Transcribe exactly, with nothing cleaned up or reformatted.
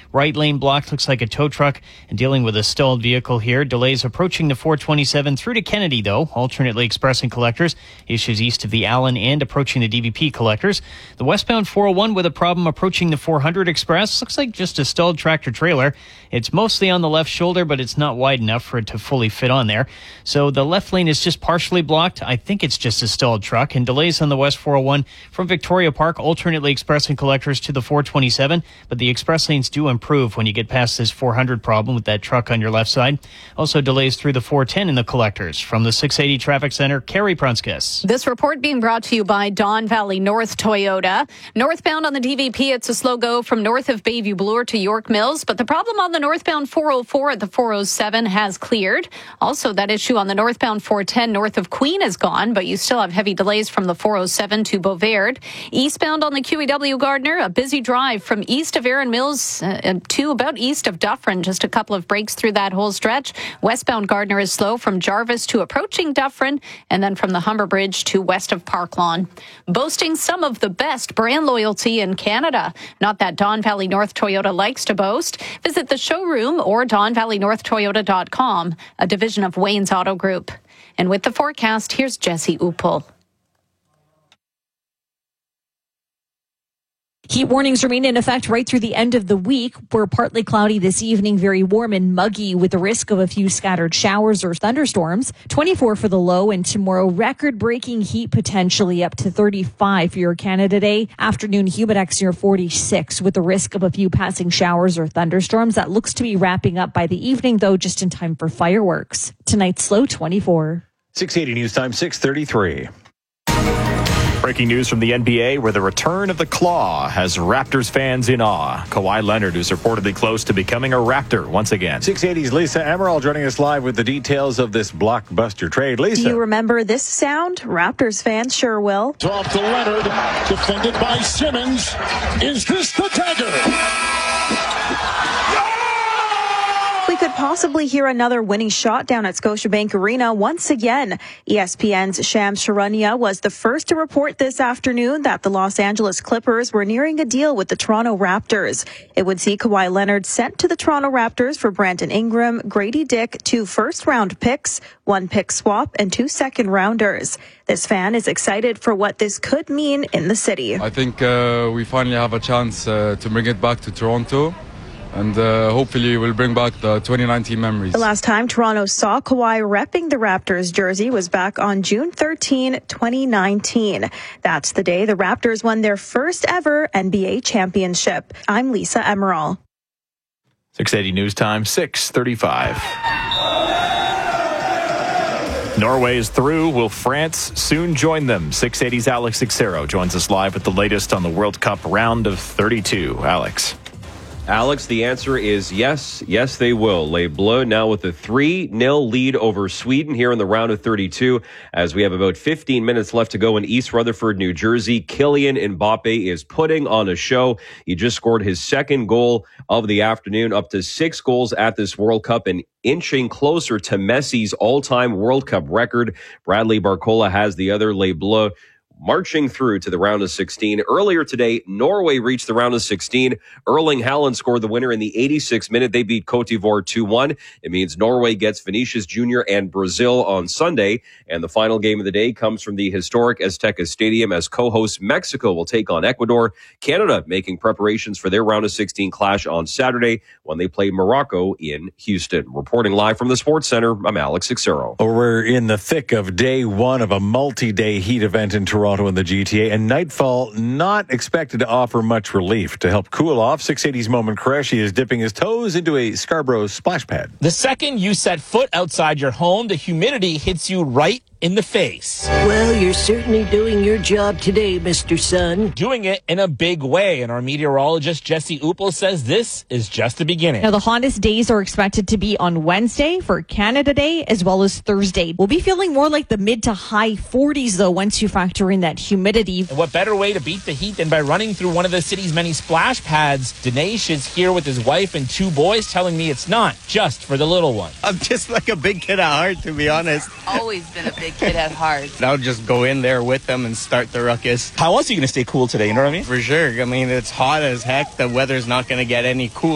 Right lane blocked, looks like a tow truck, and dealing with a stalled vehicle here. Delays approaching the four twenty-seven through to Kennedy, though. Alternately expressing collectors. Issues east of the Allen and approaching the D V P collectors. The westbound four oh one with a problem approaching the four hundred Express. Looks like just a stalled tractor trailer. It's mostly on the left shoulder, but it's not wide enough for it to fully fit on there. So the left lane is just partially blocked. I think it's just a stalled truck. And delays on the west four oh one from Victoria Park, alternately expressing collectors to the four twenty-seven. But the express lanes do improve when you get past this four hundred problem with that truck on your left side. Also delays through the four ten in the collectors. From the six eighty Traffic Center, Carrie Prunskis. This report being brought to you by Don Valley North Toyota. Northbound on the D V P, it's a slow go from north of Bayview Bloor to York Mills. But the problem on the northbound four oh four at the four oh seven has cleared. Also, that issue on the northbound four ten north of Queen is gone, but you still have heavy delays from the four oh seven to Beauvais. Eastbound on the Q E W Gardner, a busy drive from east of Erin Mills uh, to about east of Dufferin. Just a couple of breaks through that whole stretch. Westbound Gardner is slow from Jarvis to approaching Dufferin, and then from the Humber Bridge to west of Park Lawn. Boasting some of the best brand loyalty in Canada. Not that Don Valley North Toyota likes to boast. Visit the showroom or don valley north toyota dot com, a division of Wayne's Auto Group. And with the forecast, here's Jesse Upel. Heat warnings remain in effect right through the end of the week. We're partly cloudy this evening, very warm and muggy with the risk of a few scattered showers or thunderstorms. twenty-four for the low, and tomorrow record-breaking heat potentially up to thirty-five for your Canada Day. Afternoon humidex near forty-six with the risk of a few passing showers or thunderstorms. That looks to be wrapping up by the evening, though, just in time for fireworks. Tonight's low twenty-four. six eighty News Time, six thirty-three. Breaking news from the N B A, where the return of the Claw has Raptors fans in awe. Kawhi Leonard, who's reportedly close to becoming a Raptor once again. six eighty's Lisa Emerald joining us live with the details of this blockbuster trade. Lisa. Do you remember this sound? Raptors fans sure will. Off to Leonard, defended by Simmons. Is this the dagger? We could possibly hear another winning shot down at Scotiabank Arena once again. E S P N's Shams Charania was the first to report this afternoon that the Los Angeles Clippers were nearing a deal with the Toronto Raptors. It would see Kawhi Leonard sent to the Toronto Raptors for Brandon Ingram, Grady Dick, two first-round picks, one pick swap, and two second-rounders. This fan is excited for what this could mean in the city. I think uh, we finally have a chance uh, to bring it back to Toronto. And uh, hopefully we'll bring back the twenty nineteen memories. The last time Toronto saw Kawhi repping the Raptors jersey was back on June thirteenth, twenty nineteen. That's the day the Raptors won their first ever N B A championship. I'm Lisa Emerald. six eighty News Time, six thirty-five. Norway is through. Will France soon join them? six eighty's Alex Xero joins us live with the latest on the World Cup round of thirty-two. Alex. Alex, the answer is yes. Yes, they will. Les Bleus now with a three nil lead over Sweden here in the round of thirty-two. As we have about fifteen minutes left to go in East Rutherford, New Jersey, Kylian Mbappe is putting on a show. He just scored his second goal of the afternoon, up to six goals at this World Cup and inching closer to Messi's all-time World Cup record. Bradley Barcola has the other. Les Bleus marching through to the round of sixteen. Earlier today, Norway reached the round of sixteen. Erling Haaland scored the winner in the eighty-sixth minute. They beat Cote d'Ivoire two one. It means Norway gets Vinicius Junior and Brazil on Sunday. And the final game of the day comes from the historic Azteca Stadium as co-host Mexico will take on Ecuador. Canada making preparations for their round of sixteen clash on Saturday when they play Morocco in Houston. Reporting live from the Sports Center, I'm Alex Xero. We're in the thick of day one of a multi-day heat event in Toronto. Toronto and the G T A, and nightfall not expected to offer much relief. To help cool off, six eighty's Moment Qureshi is dipping his toes into a Scarborough splash pad. The second you set foot outside your home, the humidity hits you right in the face. Well, you're certainly doing your job today, Mister Sun. Doing it in a big way. And our meteorologist, Jesse Upel, says this is just the beginning. Now, the hottest days are expected to be on Wednesday for Canada Day as well as Thursday. We'll be feeling more like the mid to high forties, though, once you factor in that humidity. And what better way to beat the heat than by running through one of the city's many splash pads? Dinesh is here with his wife and two boys telling me it's not just for the little one. I'm just like a big kid at heart, to be honest. Always been a big kid at heart. I'll just go in there with them and start the ruckus. How else are you going to stay cool today, you know what I mean? For sure. I mean, it's hot as heck. The weather's not going to get any cooler.